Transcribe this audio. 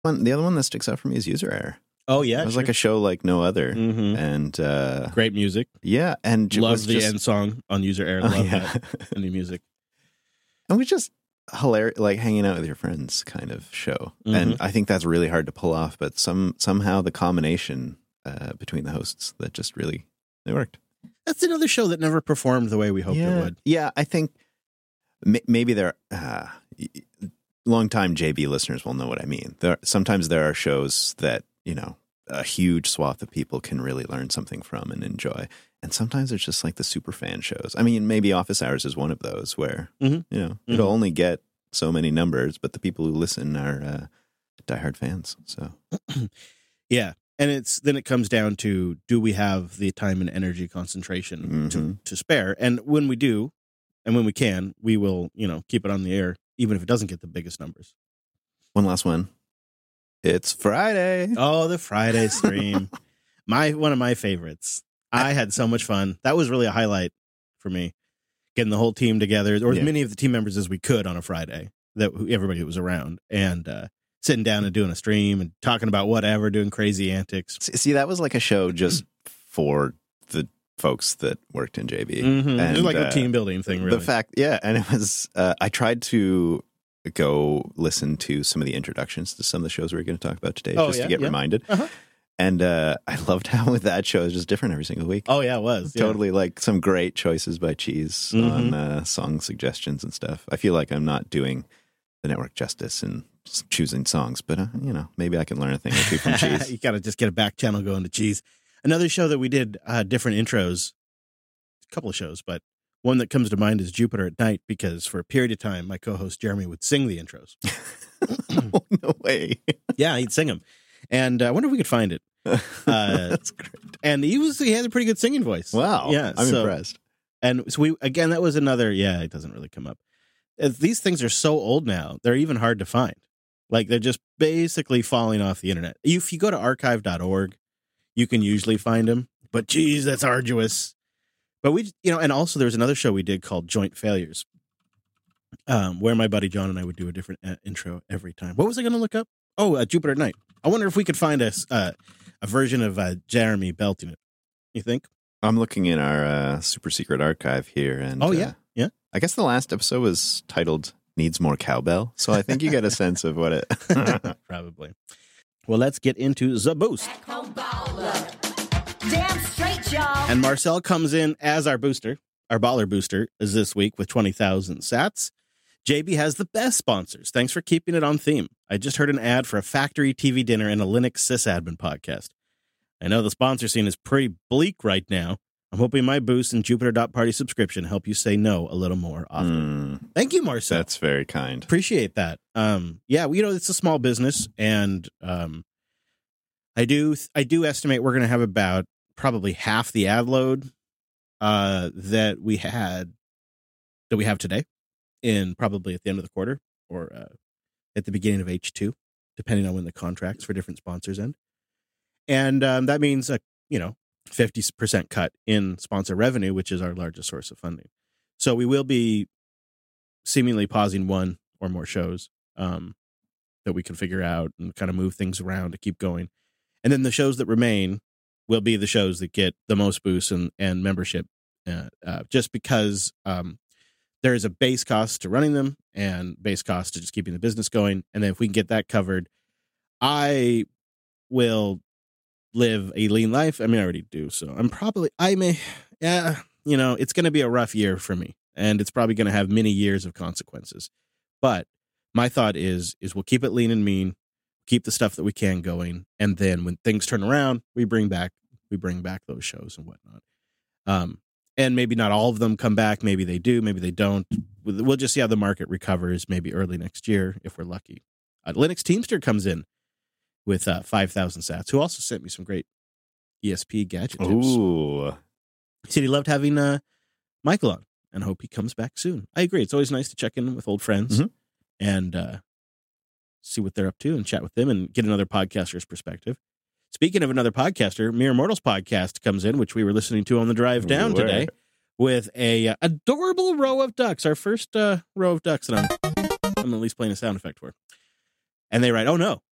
The other one that sticks out for me is User Error. Oh, yeah. It was like a show like no other. Mm-hmm. And great music. Yeah. And love the end song on User Error. Love that. Any music. And we just hilarious, like hanging out with your friends kind of show. Mm-hmm. And I think that's really hard to pull off, but somehow the combination between the hosts that just really, it worked. That's another show that never performed the way we hoped it would. Yeah, I think maybe there long-time JB listeners will know what I mean. Sometimes there are shows that, you know, a huge swath of people can really learn something from and enjoy. And sometimes it's just like the super fan shows. I mean, maybe Office Hours is one of those where, you know, it'll only get so many numbers, but the people who listen are diehard fans. So, yeah. And then it comes down to, do we have the time and energy concentration to spare? And when we do, and when we can, we will, you know, keep it on the air, even if it doesn't get the biggest numbers. One last one. It's Friday. Oh, the Friday stream. One of my favorites. I had so much fun. That was really a highlight for me. Getting the whole team together, or as many of the team members as we could on a Friday, that everybody was around, and sitting down and doing a stream and talking about whatever, doing crazy antics. See, that was like a show just for the folks that worked in JB. And, it was like a team building thing, really. The fact, and it was, I tried to go listen to some of the introductions to some of the shows we're going to talk about today, to get reminded. And I loved how with that show, it was just different every single week. Oh, yeah, it was. Totally, like some great choices by Cheese on song suggestions and stuff. I feel like I'm not doing the network justice and choosing songs, but, you know, maybe I can learn a thing or two from Cheese. You got to just get a back channel going to Cheese. Another show that we did different intros, a couple of shows, but one that comes to mind is Jupiter at Night, because for a period of time, my co-host Jeremy would sing the intros. Oh, no way. Yeah, he'd sing them. And I wonder if we could find it. That's great. And he had a pretty good singing voice. Wow. Yeah, I'm impressed. And so that was another, it doesn't really come up. These things are so old now, they're even hard to find. Like, they're just basically falling off the internet. If you go to archive.org, you can usually find them. But geez, that's arduous. But and also there was another show we did called Joint Failures, where my buddy John and I would do a different intro every time. What was I going to look up? Oh, Jupiter at Night. I wonder if we could find a version of Jeremy belting it. You think? I'm looking in our super secret archive here. And yeah. I guess the last episode was titled Needs More Cowbell. So I think you get a sense of what it... Probably. Well, let's get into the boost. Damn straight, y'all. And Marcel comes in as our booster. Our baller booster is this week with 20,000 sats. JB has the best sponsors. Thanks for keeping it on theme. I just heard an ad for a factory TV dinner and a Linux sysadmin podcast. I know the sponsor scene is pretty bleak right now. I'm hoping my boost and Jupiter.party subscription help you say no a little more often. Thank you, Marcel. That's very kind. Appreciate that. It's a small business, and I do estimate we're going to have about probably half the ad load that we have today, in probably at the end of the quarter or at the beginning of H2, depending on when the contracts for different sponsors end. And that means a 50% cut in sponsor revenue, which is our largest source of funding. So we will be seemingly pausing one or more shows that we can figure out and kind of move things around to keep going. And then the shows that remain will be the shows that get the most boosts and membership, just because there is a base cost to running them and base cost to just keeping the business going. And then if we can get that covered, I will live a lean life. I mean, I already do. So it's going to be a rough year for me, and it's probably going to have many years of consequences. But my thought is we'll keep it lean and mean, keep the stuff that we can going. And then when things turn around, we bring back those shows and whatnot. And maybe not all of them come back. Maybe they do, maybe they don't. We'll just see how the market recovers, maybe early next year, if we're lucky. Linux Teamster comes in with 5,000 sats, who also sent me some great ESP gadget tips. Ooh. He said he loved having Michael on, and hope he comes back soon. I agree. It's always nice to check in with old friends and see what they're up to and chat with them and get another podcaster's perspective. Speaking of another podcaster, Mere Mortals podcast comes in, which we were listening to on the drive down today, with a adorable row of ducks. Our first row of ducks that I'm at least playing a sound effect for. And they write, "Oh no,